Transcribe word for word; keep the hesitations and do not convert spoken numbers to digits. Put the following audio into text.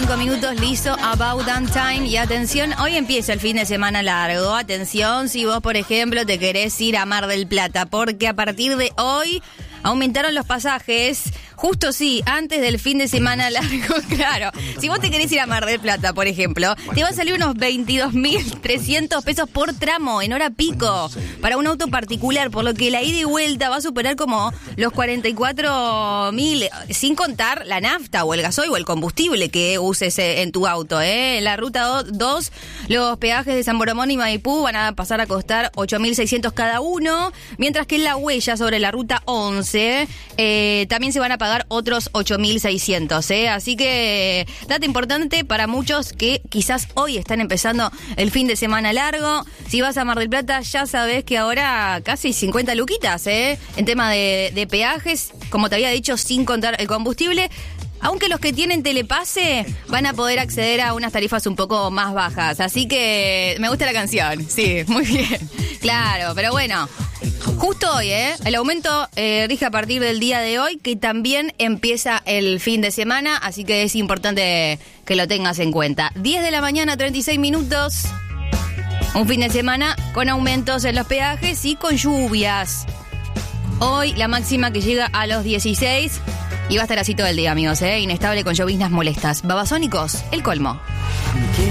cinco minutos, listo, About Damn Time. Y atención, hoy empieza el fin de semana largo. Atención, si vos, por ejemplo, te querés ir a Mar del Plata, porque a partir de hoy aumentaron los pasajes. Justo sí, antes del fin de semana largo, claro. Si vos te querés ir a Mar del Plata, por ejemplo, te va a salir unos veintidós mil trescientos pesos por tramo en hora pico para un auto particular, por lo que la ida y vuelta va a superar como los cuarenta y cuatro mil, sin contar la nafta o el gasoil o el combustible que uses en tu auto, ¿eh? En la ruta dos, los peajes de San Boromón y Maipú van a pasar a costar ocho mil seiscientos cada uno, mientras que en la huella sobre la ruta once eh, también se van a pagar otros ocho mil seiscientos, ¿eh? Así que dato importante para muchos que quizás hoy están empezando el fin de semana largo. Si vas a Mar del Plata, ya sabes que ahora casi cincuenta luquitas, ¿eh? En tema de, de peajes, como te había dicho, sin contar el combustible. Aunque los que tienen telepase van a poder acceder a unas tarifas un poco más bajas. Así que me gusta la canción. Sí, muy bien. Claro, pero bueno. Justo hoy, ¿eh? El aumento eh, rige a partir del día de hoy, que también empieza el fin de semana, así que es importante que lo tengas en cuenta. diez de la mañana, treinta y seis minutos. Un fin de semana con aumentos en los peajes y con lluvias. Hoy la máxima que llega a los dieciséis y va a estar así todo el día, amigos, ¿eh? Inestable con lloviznas molestas. Babasónicos, el colmo.